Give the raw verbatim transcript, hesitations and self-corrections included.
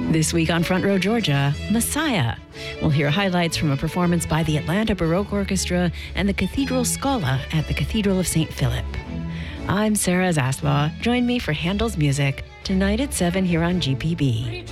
This week on Front Row Georgia, Messiah. We'll hear highlights from a performance by the Atlanta Baroque Orchestra and the Cathedral Scala at the Cathedral of Saint Philip. I'm Sarah Zaslaw. Join me for Handel's Music tonight at seven here on G P B.